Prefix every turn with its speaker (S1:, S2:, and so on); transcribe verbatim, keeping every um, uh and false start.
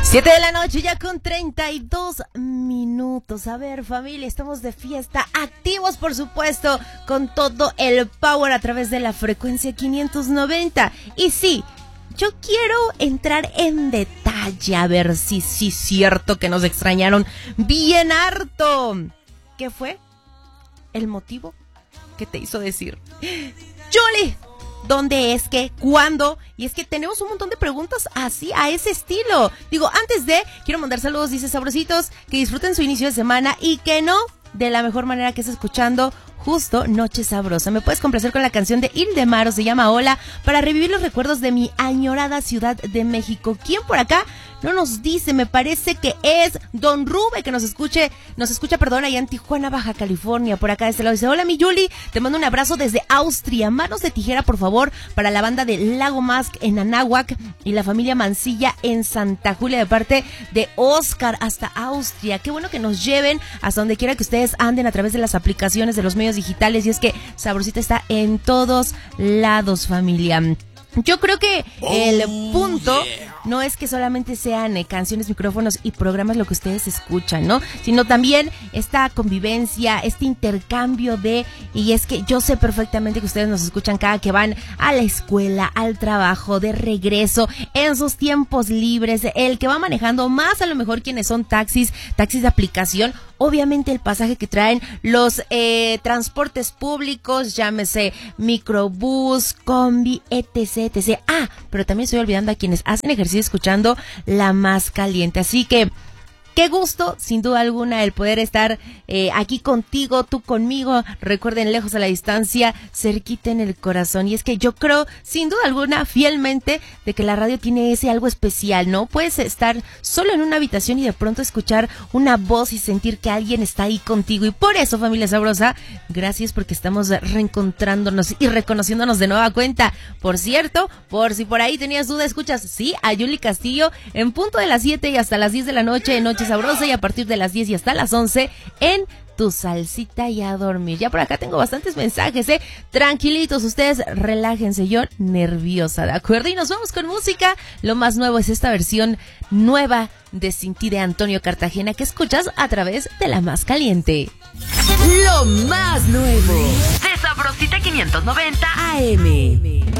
S1: Siete de la noche ya con treinta y dos minutos. A ver, familia, estamos de fiesta, activos por supuesto, con todo el power a través de la frecuencia quinientos noventa. Y sí, yo quiero entrar en detalle a ver si sí es cierto que nos extrañaron bien harto. ¿Qué fue el motivo que te hizo decir, Julie, ¿dónde es que? ¿Cuándo? Y es que tenemos un montón de preguntas así, a ese estilo. Digo, antes de, quiero mandar saludos, dice Sabrositos, que disfruten su inicio de semana y que no de la mejor manera que es escuchando justo Noche Sabrosa. Me puedes complacer con la canción de Ildemaro, se llama Hola, para revivir los recuerdos de mi añorada Ciudad de México. ¿Quién por acá no nos dice? Me parece que es Don Rube, que nos escuche, nos escucha, perdón, allá en Tijuana, Baja California. Por acá de este lado dice, hola mi Yuli, te mando un abrazo desde Austria. Manos de tijera, por favor, para la banda de Lago Mask en Anáhuac y la familia Mancilla en Santa Julia, de parte de Oscar hasta Austria. Qué bueno que nos lleven hasta donde quiera que ustedes anden a través de las aplicaciones de los medios digitales, y es que Sabrosita está en todos lados, familia. Yo creo que el punto no es que solamente sean eh, canciones, micrófonos y programas lo que ustedes escuchan, ¿no? Sino también esta convivencia, este intercambio de... Y es que yo sé perfectamente que ustedes nos escuchan cada que van a la escuela, al trabajo, de regreso, en sus tiempos libres, el que va manejando, más a lo mejor quienes son taxis, taxis de aplicación, obviamente el pasaje que traen los eh, transportes públicos, llámese microbús, combi, etc, etcétera. Ah, pero también estoy olvidando a quienes hacen ejercicio escuchando La Más Caliente. Así que qué gusto, sin duda alguna, el poder estar eh, aquí contigo, tú conmigo. Recuerden, lejos a la distancia, cerquita en el corazón. Y es que yo creo, sin duda alguna, fielmente, de que la radio tiene ese algo especial, ¿no? Puedes estar solo en una habitación y de pronto escuchar una voz y sentir que alguien está ahí contigo. Y por eso, familia sabrosa, gracias porque estamos reencontrándonos y reconociéndonos de nueva cuenta. Por cierto, por si por ahí tenías duda, escuchas, sí, a Yuli Castillo en punto de las siete y hasta las diez de la noche en Noche Sabrosa, y a partir de las diez y hasta las once en Tu Salsita y a Dormir. Ya por acá tengo bastantes mensajes, eh. Tranquilitos, ustedes relájense, yo nerviosa, ¿de acuerdo? Y nos vamos con música. Lo más nuevo es esta versión nueva de Sin Ti de Antonio Cartagena, que escuchas a través de La Más Caliente.
S2: Lo más nuevo de Sabrosita quinientos noventa A M.